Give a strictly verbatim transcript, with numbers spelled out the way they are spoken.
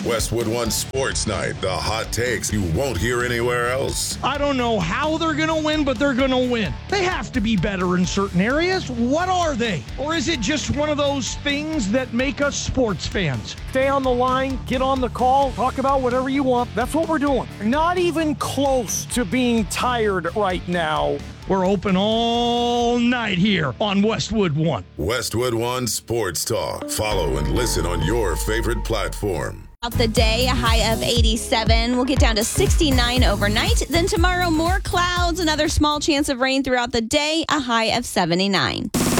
Westwood One Sports Night, the hot takes you won't hear anywhere else. I don't know how they're going to win, but they're going to win. They have to be better in certain areas. What are they? Or is it just one of those things that make us sports fans? Stay on the line, get on the call, talk about whatever you want. That's what we're doing. Not even close to being tired right now. We're open all night here on Westwood One. Westwood One Sports Talk. Follow and listen on your favorite platform. Out the day, a high of eighty-seven. We'll get down to sixty-nine overnight. Then tomorrow, more clouds, another small chance of rain throughout the day, a high of seventy-nine.